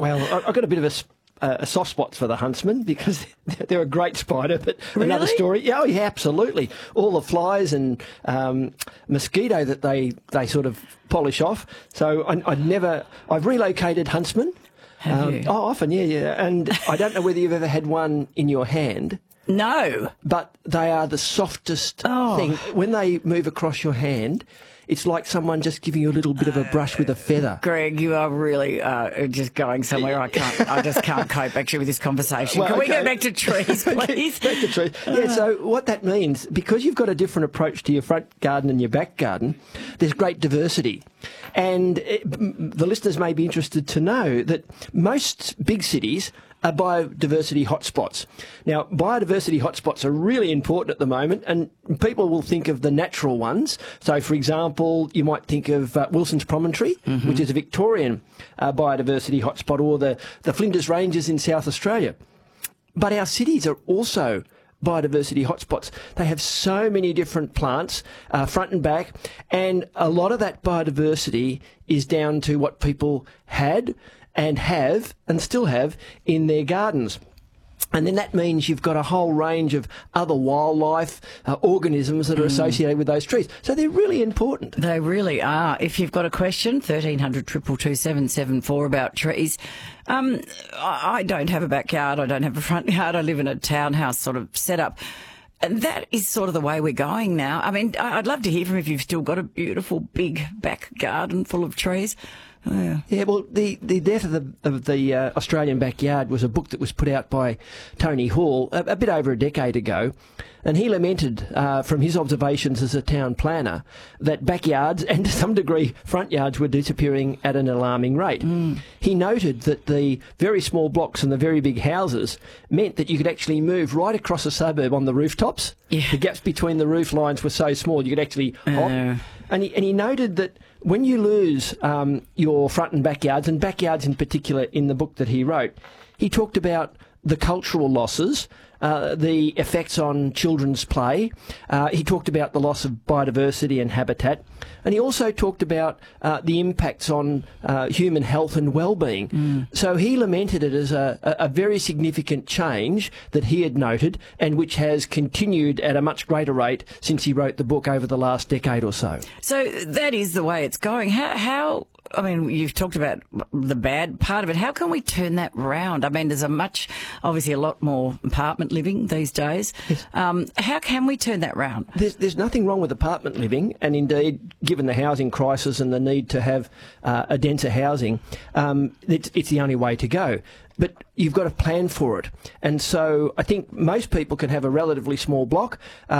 Well, I've got a bit of a soft spot for the huntsman because they're a great spider, but Really? another story. Oh, yeah, absolutely. All the flies and mosquito that they sort of polish off. So I've relocated huntsmen. Have you? Oh, often, yeah. And I don't know whether you've ever had one in your hand. No. But they are the softest thing. When they move across your hand, it's like someone just giving you a little bit of a brush with a feather. Greg, you are really just going somewhere I just can't cope actually with this conversation. Well, Can we okay. go back to trees, please? Back to trees. Yeah, so what that means, because you've got a different approach to your front garden and your back garden, there's great diversity. And the listeners may be interested to know that most big cities are biodiversity hotspots. Now, biodiversity hotspots are really important at the moment, and people will think of the natural ones. So, for example, you might think of Wilson's Promontory, which is a Victorian biodiversity hotspot, or the Flinders Ranges in South Australia. But our cities are also biodiversity hotspots. They have so many different plants, front and back, and a lot of that biodiversity is down to what people had and have and still have in their gardens. And then that means you've got a whole range of other wildlife, organisms that are associated with those trees. So they're really important. They really are. If you've got a question, 1300 222 774 about trees. I don't have a backyard. I don't have a front yard. I live in a townhouse sort of setup. And that is sort of the way we're going now. I mean, I'd love to hear from if you've still got a beautiful big back garden full of trees. Oh, yeah. Well, the Death of the Australian Backyard was a book that was put out by Tony Hall a bit over a decade ago, and he lamented from his observations as a town planner that backyards and to some degree front yards were disappearing at an alarming rate. He noted that the very small blocks and the very big houses meant that you could actually move right across a suburb on the rooftops. Yeah. The gaps between the roof lines were so small you could actually hop. And he noted that when you lose your front and backyards in particular in the book that he wrote, he talked about the cultural losses, the effects on children's play. He talked about the loss of biodiversity and habitat. And he also talked about the impacts on human health and well-being. So he lamented it as a very significant change that he had noted and which has continued at a much greater rate since he wrote the book over the last decade or so. So that is the way it's going. How I mean, you've talked about the bad part of it. How can we turn that round? I mean, there's obviously a lot more apartment living these days. Yes. How can we turn that round? There's nothing wrong with apartment living, and indeed, given the housing crisis and the need to have a denser housing, it's the only way to go. But you've got to plan for it. And so I think most people can have a relatively small block,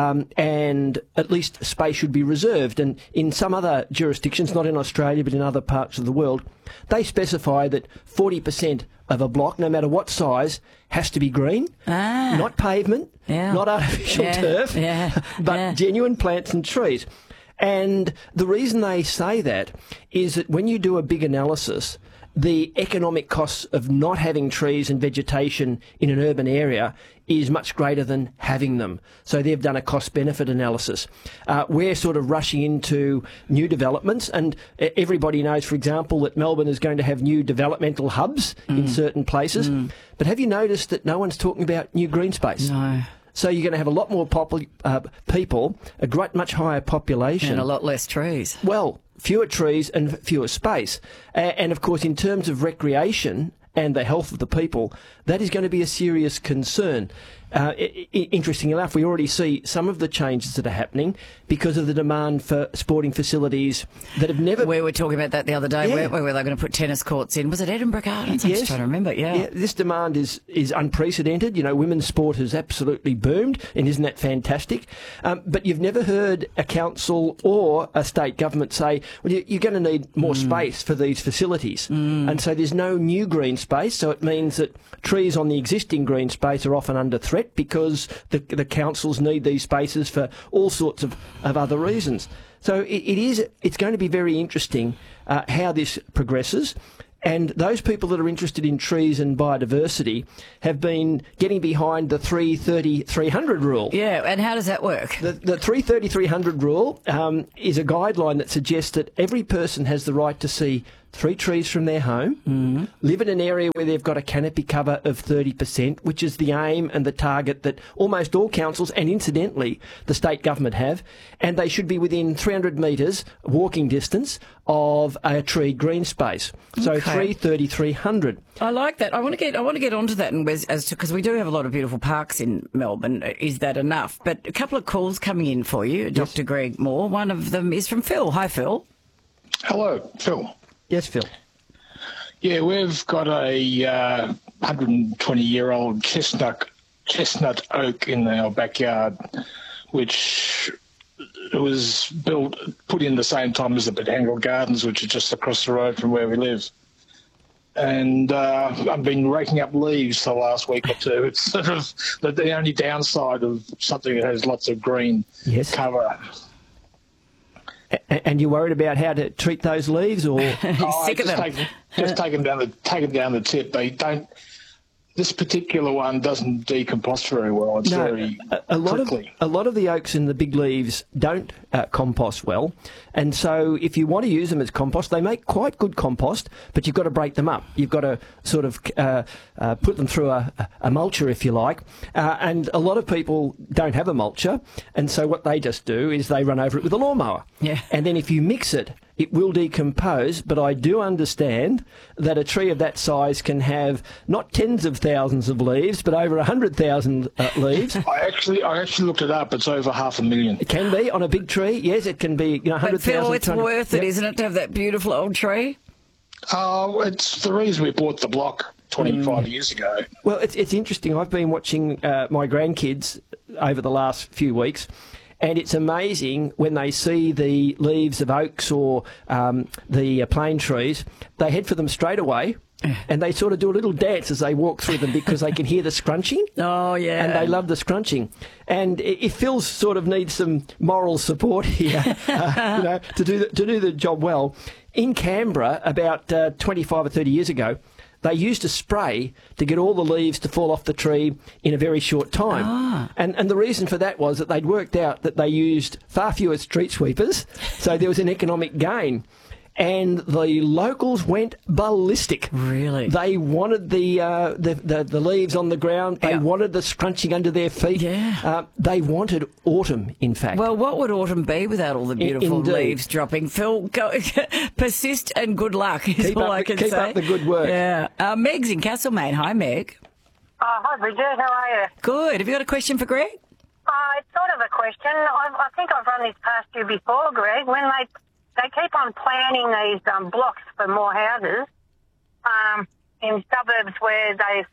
and at least space should be reserved. And in some other jurisdictions, not in Australia, but in other parts of the world, they specify that 40% of a block, no matter what size, has to be green, not pavement, not artificial turf, but genuine plants and trees. And the reason they say that is that when you do a big analysis, the economic costs of not having trees and vegetation in an urban area is much greater than having them. So they've done a cost-benefit analysis. We're sort of rushing into new developments, and everybody knows, for example, that Melbourne is going to have new developmental hubs in certain places. But have you noticed that no one's talking about new green space? No. So you're going to have a lot more people, a great much higher population. And a lot less trees. Well, fewer trees and fewer space. And of course, in terms of recreation and the health of the people, that is going to be a serious concern. Interesting enough, we already see some of the changes that are happening because of the demand for sporting facilities that have never... We were talking about that the other day, where they were going to put tennis courts in. Was it Edinburgh Gardens? I'm just trying to remember, This demand is unprecedented. You know, women's sport has absolutely boomed, and isn't that fantastic? But you've never heard a council or a state government say, well, you're going to need more space for these facilities. And so there's no new green space, so it means that trees on the existing green space are often under threat because the councils need these spaces for all sorts of other reasons. So it's going to be very interesting how this progresses. And those people that are interested in trees and biodiversity have been getting behind the 330-300 rule. Yeah, and how does that work? The 330-300 rule is a guideline that suggests that every person has the right to see 3 trees from their home, live in an area where they've got a canopy cover of 30%, which is the aim and the target that almost all councils and incidentally the state government have, and they should be within 300 metres walking distance of a tree green space. So 330, 300. I like that. I want to get onto that, and because we do have a lot of beautiful parks in Melbourne. Is that enough? But a couple of calls coming in for you, Dr. Greg Moore. One of them is from Phil. Hi, Phil. Hello, Phil. Yes, Phil. Yeah, we've got a 120-year-old chestnut oak in our backyard, which was put in the same time as the Botanical Gardens, which are just across the road from where we live. And I've been raking up leaves the last week or two. It's sort of the only downside of something that has lots of green cover. And you're worried about how to treat those leaves, or sick of them? Just take them down the tip. They don't. This particular one doesn't decompost very well. It's very prickly. A lot of the oaks in the big leaves don't compost well, and so if you want to use them as compost, they make quite good compost, but you've got to break them up. You've got to sort of put them through a mulcher, if you like, and a lot of people don't have a mulcher, and so what they just do is they run over it with a lawnmower. Yeah. And then if you mix it, it will decompose, but I do understand that a tree of that size can have not tens of thousands of leaves, but over 100,000 leaves. I actually looked it up. It's over 500,000. It can be on a big tree. Yes, it can be 100,000. But Phil, it's worth it, isn't it, to have that beautiful old tree? Oh, it's the reason we bought the block 25 years ago. Well, it's interesting. I've been watching my grandkids over the last few weeks, and it's amazing when they see the leaves of oaks or the plane trees, they head for them straight away. And they sort of do a little dance as they walk through them because they can hear the scrunching. Oh, yeah. And they love the scrunching. And if Phil sort of needs some moral support here, to do the job well, in Canberra about 25 or 30 years ago, they used a spray to get all the leaves to fall off the tree in a very short time. Ah. And the reason for that was that they'd worked out that they used far fewer street sweepers, so there was an economic gain. And the locals went ballistic. Really? They wanted the leaves on the ground. They wanted the scrunching under their feet. Yeah. They wanted autumn, in fact. Well, what would autumn be without all the beautiful leaves dropping? Phil, persist and good luck is all I can say. Keep up the good work. Yeah. Meg's in Castlemaine. Hi, Meg. Hi, Bridget. How are you? Good. Have you got a question for Greg? It's sort of a question. I think I've run this past you before, Greg. When they keep on planning these blocks for more houses in suburbs where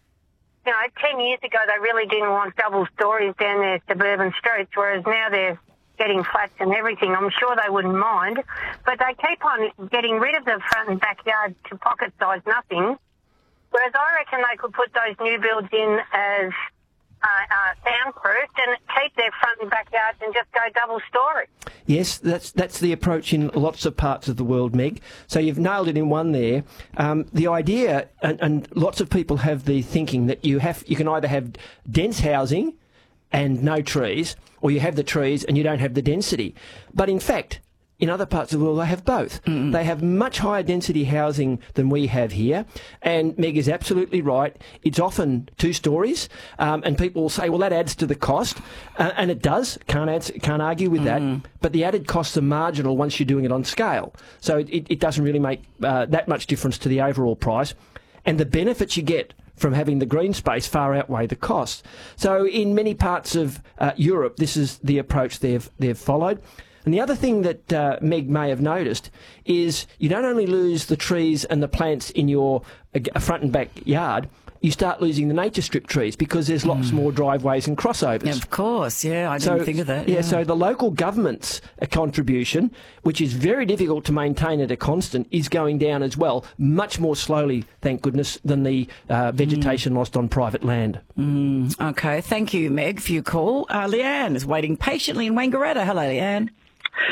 10 years ago they really didn't want double stories down their suburban streets, whereas now they're getting flats and everything. I'm sure they wouldn't mind, but they keep on getting rid of the front and backyard to pocket-sized nothings, whereas I reckon they could put those new builds in as soundproofed and keep their front and backyards and just go double story. Yes, that's the approach in lots of parts of the world, Meg. So you've nailed it in one there. The idea, and lots of people have the thinking that you can either have dense housing and no trees, or you have the trees and you don't have the density. But in fact, in other parts of the world, they have both. Mm-hmm. They have much higher density housing than we have here. And Meg is absolutely right. It's often 2 stories. And people will say, well, that adds to the cost. And it does. Can't argue with that. But the added costs are marginal once you're doing it on scale. So it doesn't really make that much difference to the overall price. And the benefits you get from having the green space far outweigh the costs. So in many parts of Europe, this is the approach they've followed. And the other thing that Meg may have noticed is you don't only lose the trees and the plants in your front and back yard, you start losing the nature strip trees because there's lots more driveways and crossovers. Of course, yeah, I didn't think of that. Yeah, so the local government's contribution, which is very difficult to maintain at a constant, is going down as well, much more slowly, thank goodness, than the vegetation lost on private land. Okay, thank you, Meg, for your call. Leanne is waiting patiently in Wangaratta. Hello, Leanne.